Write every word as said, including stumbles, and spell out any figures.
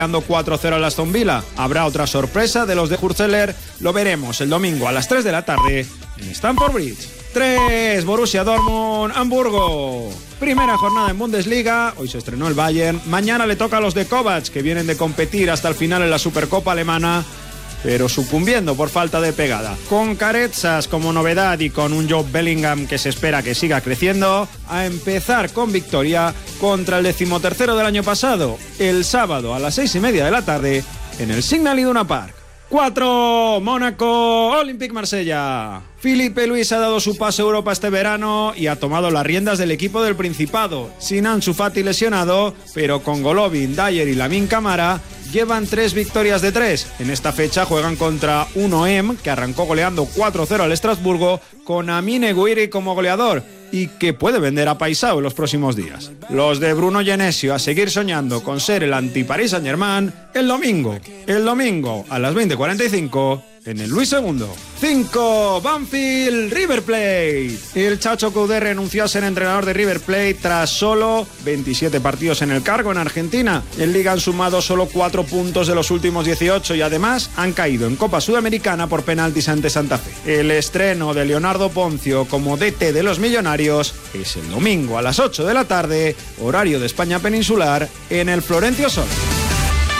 cuatro cero al Aston Villa. ¿Habrá otra sorpresa de los de Hurzeler? Lo veremos el domingo a las tres de la tarde en Stamford Bridge. tres. Borussia Dortmund, Hamburgo. Primera jornada en Bundesliga. Hoy se estrenó el Bayern. Mañana le toca a los de Kovac, que vienen de competir hasta el final en la Supercopa alemana, pero sucumbiendo por falta de pegada. Con Carezas como novedad y con un Joe Bellingham que se espera que siga creciendo, a empezar con victoria contra el decimotercero del año pasado, el sábado a las seis y media de la tarde en el Signal Iduna Park. cuatro. Mónaco, Olympique Marsella. Filipe Luis ha dado su paso a Europa este verano y ha tomado las riendas del equipo del Principado. Sin Ansu Fati lesionado, pero con Golovin, Dyer y Lamine Camara, llevan tres victorias de tres. En esta fecha juegan contra un O M que arrancó goleando cuatro cero al Estrasburgo, con Amine Gouiri como goleador y que puede vender a Paisao en los próximos días. Los de Bruno Genesio a seguir soñando con ser el anti-Paris Saint-Germain el domingo. El domingo a las veinte cuarenta y cinco en el Luis segundo. cinco. Banfield, River Plate. El Chacho Coudet renunció a ser entrenador de River Plate tras solo veintisiete partidos en el cargo en Argentina. En Liga han sumado solo cuatro puntos de los últimos dieciocho y además han caído en Copa Sudamericana por penaltis ante Santa Fe. El estreno de Leonardo Ponzio como D T de los Millonarios es el domingo a las ocho de la tarde, horario de España peninsular, en el Florencio Sola.